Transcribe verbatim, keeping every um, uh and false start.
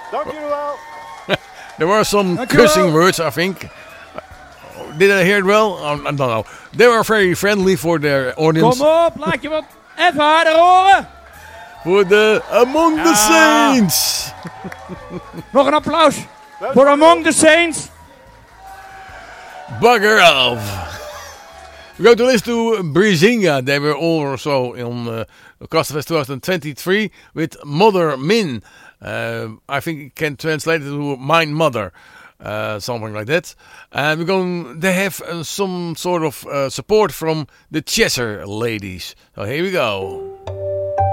Dank jullie wel. There were some Dank u cussing wel. words, I think. Did I hear it well? Oh, I don't know. They were very friendly for their audience. Kom op, laat je wat even harder horen. For the Among the Ja. Saints. Nog een applaus voor Among the Saints. Bugger off. We go to listen to Brizinga. They were also on uh, Kraftfest twenty twenty-three with Mother Min. Uh, I think it can translate it to Mine Mother. Uh, something like that. And we're going. They have uh, some sort of uh, support from the Cheshire Ladies. So here we go.